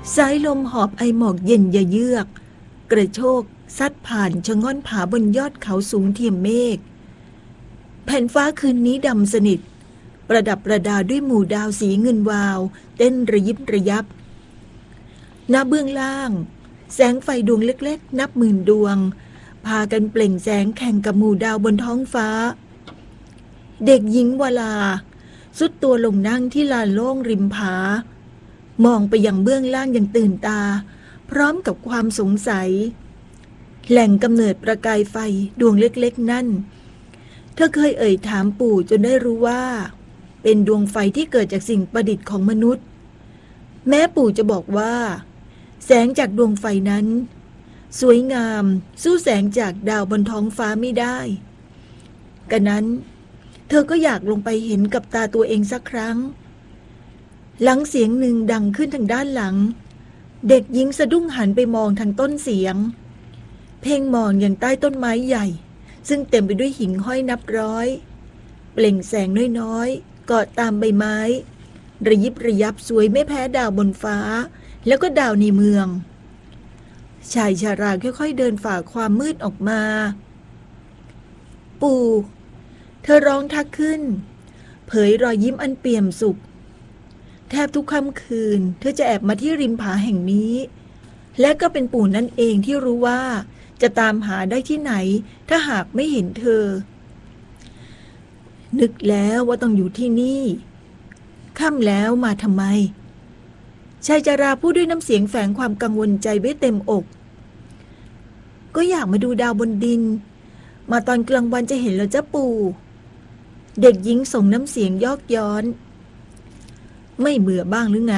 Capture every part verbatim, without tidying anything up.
สายลมหอบไอหมอกเย็นยะเยือกกระโชกซัดผ่านชะง่อนผาบนยอดเขาสูงเทียมเมฆแผ่นฟ้าคืนนี้ดำสนิทประดับประดาด้วยหมู่ดาวสีเงินวาวเต้นระยิบระยับณเบื้องล่างแสงไฟดวงเล็กๆนับหมื่นดวงพากันเปล่งแสงแข่งกับหมู่ดาวบนท้องฟ้าเด็กหญิงวลาสุดตัวลงนั่งที่ลานโล่งริมผามองไปยังเบื้องล่างอย่างตื่นตาพร้อมกับความสงสัยแหล่งกำเนิดประกายไฟดวงเล็กๆนั่นเธอเคยเอ่ยถามปู่จนได้รู้ว่าเป็นดวงไฟที่เกิดจากสิ่งประดิษฐ์ของมนุษย์แม้ปู่จะบอกว่าแสงจากดวงไฟนั้นสวยงามสู้แสงจากดาวบนท้องฟ้าไม่ได้กะนั้นเธอก็อยากลงไปเห็นกับตาตัวเองสักครั้งหลังเสียงหนึ่งดังขึ้นทางด้านหลังเด็กหญิงสะดุ้งหันไปมองทางต้นเสียงเพ่งมองอย่างใต้ต้นไม้ใหญ่ซึ่งเต็มไปด้วยหิ่งห้อยนับร้อยเปล่งแสงน้อยๆเกาะตามใบไม้ระยิบระยับสวยไม่แพ้ดาวบนฟ้าแล้วก็ดาวในเมืองชายชาราค่อยๆเดินฝ่าความมืดออกมาปู่เธอร้องทักขึ้นเผยรอยยิ้มอันเปี่ยมสุขแทบทุกค่ำคืนเธอจะแอบมาที่ริมผาแห่งนี้และก็เป็นปู่นั่นเองที่รู้ว่าจะตามหาได้ที่ไหนถ้าหากไม่เห็นเธอนึกแล้วว่าต้องอยู่ที่นี่ค่ำแล้วมาทำไมชายจาราพูดด้วยน้ำเสียงแฝงความกังวลใจไว้เต็มอกก็อยากมาดูดาวบนดินมาตอนกลางวันจะเห็นแล้วจ้ะปู่เด็กหญิงส่งน้ำเสียงยอกย้อนไม่เบื่อบ้างหรือไง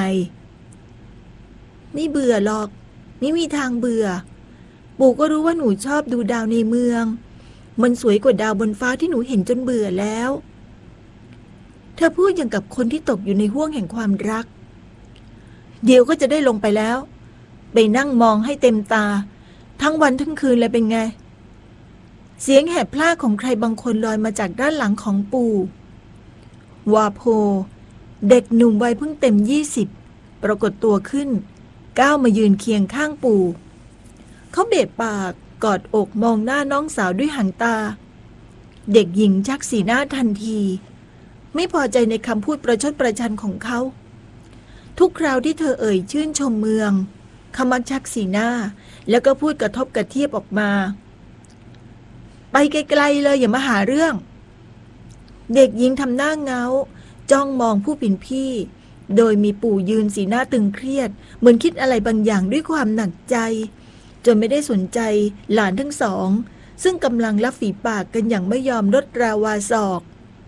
ไม่เบื่อหรอกไม่มีทางเบื่อปู่ก็รู้ว่าหนูชอบดูดาวในเมืองมันสวยกว่าดาวบนฟ้าที่หนูเห็นจนเบื่อแล้วเธอพูดอย่างกับคนที่ตกอยู่ในห้วงแห่งความรักเดี๋ยวก็จะได้ลงไปแล้วไปนั่งมองให้เต็มตาทั้งวันทั้งคืนเลยเป็นไงเสียงแหบพลาดของใครบางคนลอยมาจากด้านหลังของปู่วาโพเด็กหนุ่มวัยเพิ่งเต็มยี่สิบปรากฏตัวขึ้นก้าวมายืนเคียงข้างปู่เขาเบะปากกอดอกมองหน้าน้องสาวด้วยหางตาเด็กหญิงชักสีหน้าทันทีไม่พอใจในคำพูดประชดประชันของเขาทุกคราวที่เธอเอ่ยชื่นชมเมืองเขามักชักสีหน้าแล้วก็พูดกระทบกระเทียบออกมาไปไกลๆเลยอย่ามาหาเรื่องเด็กหญิงทำหน้าเงาจ้องมองผู้เป็นพี่โดยมีปู่ยืนสีหน้าตึงเครียดเหมือนคิดอะไรบางอย่างด้วยความหนักใจจนไม่ได้สนใจหลานทั้งสองซึ่งกำลังลับฝีปากกันอย่างไม่ยอมลดราวาศอก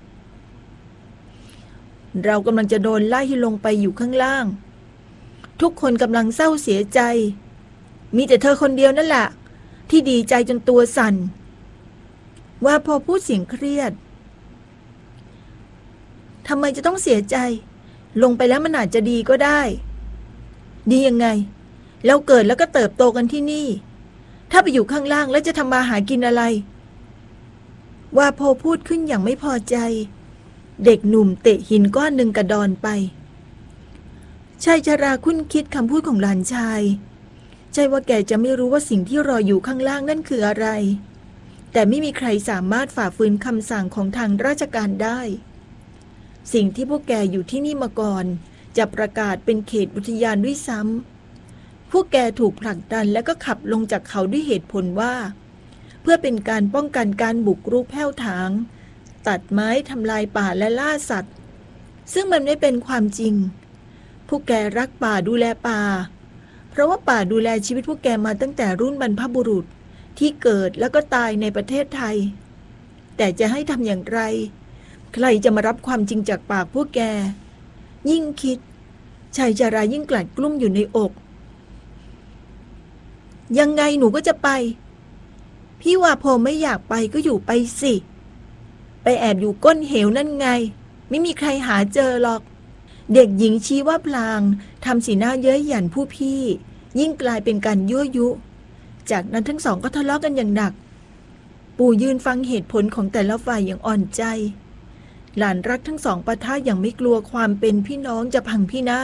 เรากำลังจะโดนไล่ให้ลงไปอยู่ข้างล่างทุกคนกำลังเศร้าเสียใจมีแต่เธอคนเดียวนั่นแหละที่ดีใจจนตัวสั่นว่าพอพูดเสียงเครียดทำไมจะต้องเสียใจลงไปแล้วมันอาจจะดีก็ได้ดียังไงเราเกิดแล้วก็เติบโตกันที่นี่ถ้าไปอยู่ข้างล่างแล้วจะทำมาหากินอะไรว่าพอพูดขึ้นอย่างไม่พอใจเด็กหนุ่มเตะหินก้อนหนึ่งกระดอนไปชายชราคุ้นคิดคำพูดของหลานชายใช่ว่าแกจะไม่รู้ว่าสิ่งที่รออยู่ข้างล่างนั่นคืออะไรแต่ไม่มีใครสามารถฝ่าฝืนคำสั่งของทางราชการได้สิ่งที่พวกแกอยู่ที่นี่มาก่อนจะประกาศเป็นเขตอุทยานด้วยซ้ำพวกแกถูกผลักดันและก็ขับลงจากเขาด้วยเหตุผลว่าเพื่อเป็นการป้องกันการบุกรุกแผ่วถางตัดไม้ทำลายป่าและล่าสัตว์ซึ่งมันไม่เป็นความจริงพวกแกรักป่าดูแลป่าเพราะว่าป่าดูแลชีวิตพวกแกมาตั้งแต่รุ่นบรรพบุรุษที่เกิดแล้วก็ตายในประเทศไทยแต่จะให้ทำอย่างไรใครจะมารับความจริงจากปากพวกแกยิ่งคิดชายชารายิ่งกลัดกลุ้มอยู่ในอกยังไงหนูก็จะไปพี่ว่าพอไม่อยากไปก็อยู่ไปสิไปแอบอยู่ก้นเหวนั่นไงไม่มีใครหาเจอหรอกเด็กหญิงชี้ว่าพลางทำสีหน้าเย้ยหยันผู้พี่ยิ่งกลายเป็นการยั่วยุจากนั้นทั้งสองก็ทะเลาะกันอย่างหนักปู่ยืนฟังเหตุผลของแต่ละฝ่ายอย่างอ่อนใจหลานรักทั้งสองปะทะอย่างไม่กลัวความเป็นพี่น้องจะพังพินาศ